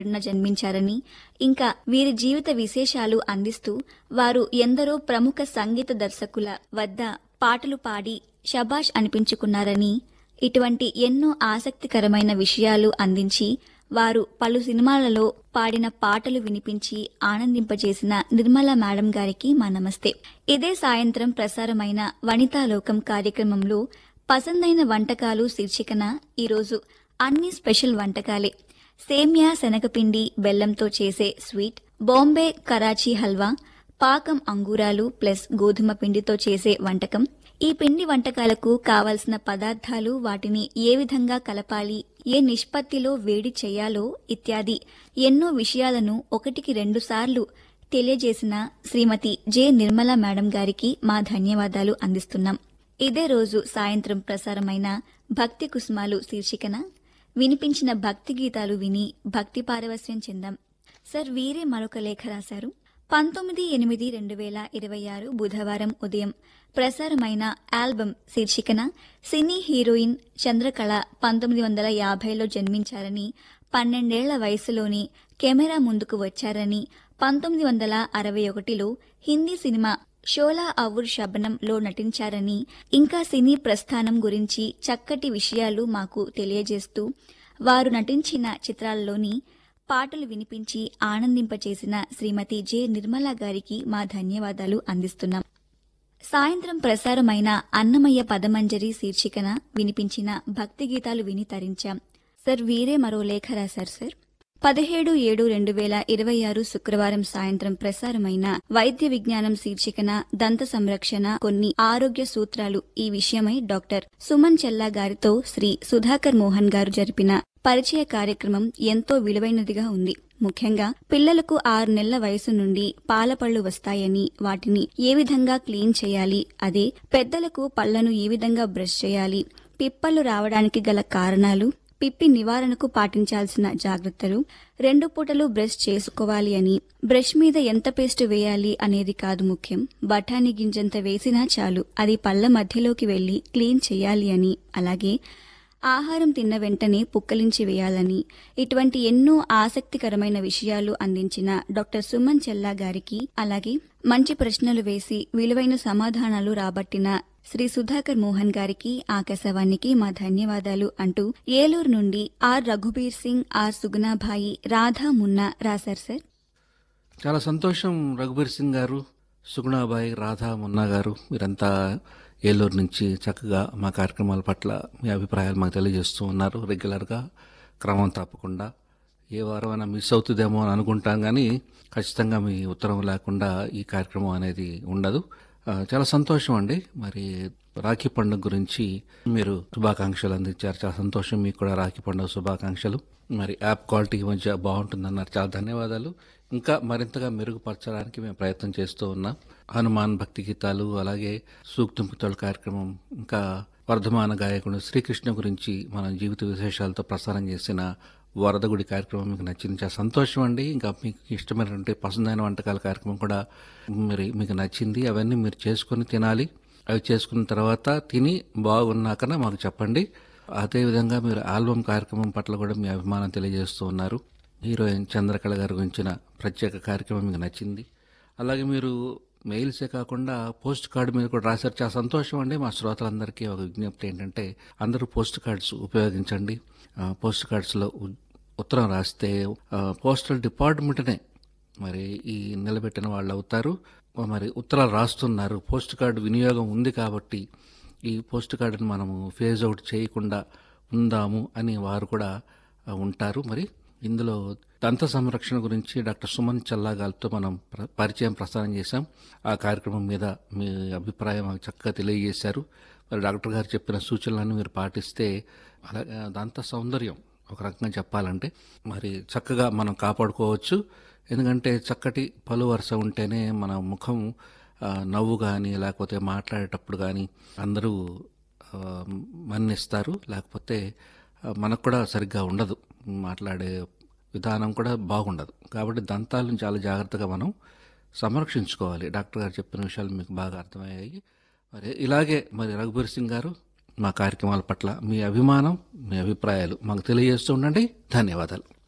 జన్మించారని, ఇంకా వీరి జీవిత విశేషాలు అందిస్తూ వారు ఎందరో ప్రముఖ సంగీత దర్శకుల వద్ద పాటలు పాడి శభాష్ అనిపించుకున్నారని, ఇటువంటి ఎన్నో ఆసక్తికరమైన విషయాలు అందించి వారు పలు సినిమాలలో పాడిన పాటలు వినిపించి ఆనందింపజేసిన నిర్మలా మేడం గారికి మా నమస్తే. ఇదే సాయంత్రం ప్రసారమైన వనితాలోకం కార్యక్రమంలో పసందైన వంటకాలు శీర్షికన ఈరోజు అన్ని స్పెషల్ వంటకాలే. సేమ్యా శనగపిండి బెల్లంతో చేసే స్వీట్, బాంబే కరాచీ హల్వా, పాకం అంగూరాలు ప్లస్ గోధుమ పిండితో చేసే వంటకం. ఈ పిండి వంటకాలకు కావలసిన పదార్థాలు, వాటిని ఏ విధంగా కలపాలి, ఏ నిష్పత్తిలో వేడి చేయాలో ఇత్యాది ఎన్నో విషయాలను ఒకటికి 2 సార్లు తెలియజేసిన శ్రీమతి జె. నిర్మలా మేడం గారికి మా ధన్యవాదాలు అందిస్తున్నాం. ఇదే రోజు సాయంత్రం ప్రసారమైన భక్తి కుసుమాలు శీర్షికన వినిపించిన భక్తి గీతాలు విని భక్తి పారవస్యం చెందాం. సార్ వీరే మరొక లేఖ రాశారు. 19/8/2026 బుధవారం ఉదయం ప్రసారమైన ఆల్బమ్ శీర్షికన సినీ హీరోయిన్ చంద్రకళ 1950లో జన్మించారని, 12 ఏళ్ల వయసులోని కెమెరా ముందుకు వచ్చారని, 1961లో హిందీ సినిమా షోలా ఔర్ షబ్నంలో నటించారని, ఇంకా సినీ ప్రస్థానం గురించి చక్కటి విషయాలు మాకు తెలియజేస్తూ వారు నటించిన చిత్రాల్లోని పాటలు వినిపించి ఆనందింపచేసిన శ్రీమతి జె. నిర్మలా గారికి మా ధన్యవాదాలు అందిస్తున్నాం. సాయంత్రం ప్రసారమైన అన్నమయ్య పదమంజరి శీర్షికన వినిపించిన భక్తి గీతాలు విని తరించాం. సార్ వీరే మరో లేఖ రాశారు. సార్ 17/7/2026 శుక్రవారం సాయంత్రం ప్రసారమైన వైద్య విజ్ఞానం శీర్షికన దంత సంరక్షణ కొన్ని ఆరోగ్య సూత్రాలు ఈ విషయమై డాక్టర్ సుమన్ చెల్లా గారితో శ్రీ సుధాకర్ మోహన్ గారు జరిపిన పరిచయ కార్యక్రమం ఎంతో విలువైనదిగా ఉంది. ముఖ్యంగా పిల్లలకు 6 నెలల వయసు నుండి పాలపళ్లు వస్తాయని, వాటిని ఏ విధంగా క్లీన్ చేయాలి, అదే పెద్దలకు పళ్లను ఏ విధంగా బ్రష్ చేయాలి, పిప్పళ్లు రావడానికి గల కారణాలు, పిప్పి నివారణకు పాటించాల్సిన జాగ్రత్తలు, 2 పూటలు బ్రష్ చేసుకోవాలి అని, బ్రష్ మీద ఎంత పేస్ట్ వేయాలి అనేది కాదు ముఖ్యం, బఠానీ గింజంత వేసినా చాలు, అది పళ్ల మధ్యలోకి వెళ్లి క్లీన్ చేయాలి అని, అలాగే ఆహారం తిన్న వెంటనే పుక్కలించి వేయాలని, ఇటువంటి ఎన్నో ఆసక్తికరమైన విషయాలు అందించిన డాక్టర్ సుమన్ చెల్లా గారికి, అలాగే మంచి ప్రశ్నలు వేసి విలువైన సమాధానాలు రాబట్టిన శ్రీ సుధాకర్ మోహన్ గారికి, ఆకాశవాణికి మా ధన్యవాదాలు అంటూ ఏలూరు నుండి ఆర్. రఘుబీర్ సింగ్, ఆర్. సుగుణాభాయి, రాధా మున్నా రాశారు. సార్ చాలా సంతోషం రఘుబీర్ సింగ్ గారు, సుగుణాబాయి, రాధా మున్నా గారు, మీరంతా ఏలూరు నుంచి చక్కగా మా కార్యక్రమాల పట్ల మీ అభిప్రాయాలు మాకు తెలియజేస్తూ ఉన్నారు. రెగ్యులర్గా క్రమం తప్పకుండా ఏ వారమైనా మిస్ అవుతుందేమో అని అనుకుంటాం, కానీ ఖచ్చితంగా మీ ఉత్తరం లేకుండా ఈ కార్యక్రమం అనేది ఉండదు. చాలా సంతోషం అండి. మరి రాఖీ పండుగ గురించి మీరు శుభాకాంక్షలు అందించారు. చాలా సంతోషం. మీకు కూడా రాఖీ పండుగ శుభాకాంక్షలు. మరి యాప్ క్వాలిటీ మధ్య బాగుంటుందన్నారు. చాలా ధన్యవాదాలు. ఇంకా మరింతగా మెరుగుపరచడానికి మేము ప్రయత్నం చేస్తూ ఉన్నాం. హనుమాన్ భక్తి గీతాలు, అలాగే సూక్తుంపుతోళ్ళ కార్యక్రమం, ఇంకా వర్ధమాన గాయకుడు శ్రీకృష్ణ గురించి మన జీవిత విశేషాలతో ప్రసారం చేసిన వరదగుడి కార్యక్రమం మీకు నచ్చింది. చాలా సంతోషం అండి. ఇంకా మీకు ఇష్టమైనటువంటి పసందైన వంటకాల కార్యక్రమం కూడా మరి మీకు నచ్చింది. అవన్నీ మీరు చేసుకుని తినాలి. అవి చేసుకున్న తర్వాత తిని బాగున్నాకనే మాకు చెప్పండి. అదేవిధంగా మీరు ఆల్బమ్ కార్యక్రమం పట్ల కూడా మీ అభిమానం తెలియజేస్తూ ఉన్నారు. హీరోయిన్ చంద్రకళ గారి గురించిన ప్రత్యేక కార్యక్రమం మీకు నచ్చింది. అలాగే మీరు మెయిల్సే కాకుండా పోస్ట్ కార్డు మీద కూడా రాశారు. చాలా సంతోషం అండి. మా శ్రోతలందరికీ ఒక విజ్ఞప్తి ఏంటంటే, అందరూ పోస్ట్ కార్డ్స్ ఉపయోగించండి. పోస్ట్ కార్డ్స్లో ఉత్తరం రాస్తే పోస్టల్ డిపార్ట్మెంట్నే మరి ఈ నిలబెట్టిన వాళ్ళు అవుతారు. మరి ఉత్తరాలు రాస్తున్నారు. పోస్ట్ కార్డు వినియోగం ఉంది కాబట్టి ఈ పోస్ట్ కార్డును మనము ఫేజ్ అవుట్ చేయకుండా ఉందాము అని వారు కూడా ఉంటారు. మరి ఇందులో దంత సంరక్షణ గురించి డాక్టర్ సుమన్ చల్లా గారితో మనం పరిచయం ప్రసారం చేశాం. ఆ కార్యక్రమం మీద మీ అభిప్రాయం మాకు చక్కగా తెలియజేశారు. మరి డాక్టర్ గారు చెప్పిన సూచనలను మీరు పాటిస్తే అలాగే దంత సౌందర్యం ఒక రకంగా చెప్పాలంటే మరి చక్కగా మనం కాపాడుకోవచ్చు. ఎందుకంటే చక్కటి పలు వరుస ఉంటేనే మన ముఖం నవ్వు కానీ, లేకపోతే మాట్లాడేటప్పుడు కానీ అందరూ మన్నిస్తారు. లేకపోతే మనకు కూడా సరిగ్గా ఉండదు, మాట్లాడే విధానం కూడా బాగుండదు. కాబట్టి దంతాలను చాలా జాగ్రత్తగా మనం సంరక్షించుకోవాలి. డాక్టర్ గారు చెప్పిన విషయాలు మీకు బాగా అర్థమయ్యాయి. మరి ఇలాగే మరి రఘుబీర్ సింగ్ గారు మా కార్యక్రమాల పట్ల మీ అభిమానం, మీ అభిప్రాయాలు మాకు తెలియజేస్తూ ఉండండి. ధన్యవాదాలు.